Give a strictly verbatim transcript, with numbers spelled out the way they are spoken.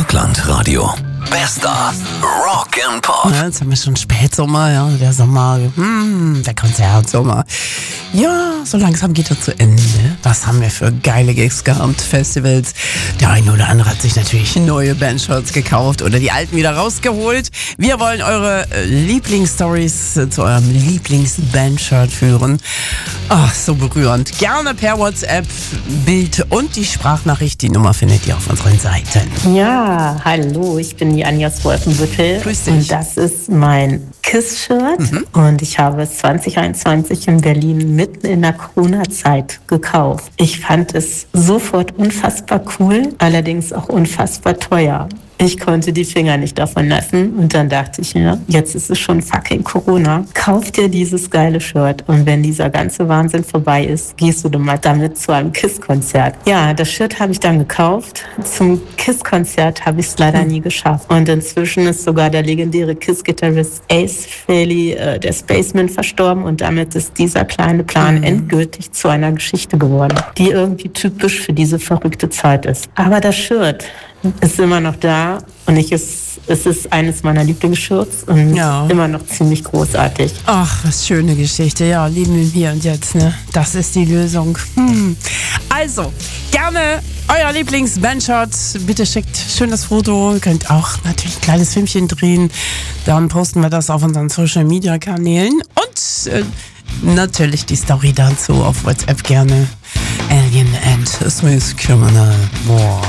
Parklandradio. Bester Rock and Pop. Ja, jetzt haben wir schon Spätsommer, ja, der Sommer, hm, der Konzertsommer. Ja, so langsam geht er zu Ende. Was haben wir für geile Gigs gehabt, Festivals. Der eine oder andere hat sich natürlich neue Bandshirts gekauft oder die alten wieder rausgeholt. Wir wollen eure Lieblingsstories zu eurem Lieblingsbandshirt führen. Ach, so berührend. Gerne per WhatsApp, Bild und die Sprachnachricht. Die Nummer findet ihr auf unseren Seiten. Ja, hallo, ich bin die Anja aus Wolfenbüttel. Grüß dich. Und das ist mein KISS-Shirt. Mhm. Und ich habe es zwanzig einundzwanzig in Berlin mitten in der Corona-Zeit gekauft. Ich fand es sofort unfassbar cool, allerdings auch unfassbar teuer. Ich konnte die Finger nicht davon lassen und dann dachte ich mir, jetzt ist es schon fucking Corona. Kauf dir dieses geile Shirt und wenn dieser ganze Wahnsinn vorbei ist, gehst du dann mal damit zu einem KISS-Konzert. Ja, das Shirt habe ich dann gekauft. Zum KISS-Konzert habe ich es leider nie geschafft. Und inzwischen ist sogar der legendäre KISS-Gitarrist Ace Frehley, äh, der Spaceman, verstorben und damit ist dieser kleine Plan mhm. endgültig zu einer Geschichte geworden, die irgendwie typisch für diese verrückte Zeit ist. Aber das Shirt ist immer noch da und ich ist, es ist eines meiner Lieblingsshirts und ja. immer noch ziemlich großartig. Ach, was schöne Geschichte. Ja, Leben im Hier und Jetzt, ne? Das ist die Lösung. Hm. Also, gerne euer Lieblingsbandshirt. Bitte schickt schönes Foto. Ihr könnt auch natürlich ein kleines Filmchen drehen. Dann posten wir das auf unseren Social-Media-Kanälen und äh, natürlich die Story dazu auf WhatsApp gerne. Alien and Smooth Criminal. Boah.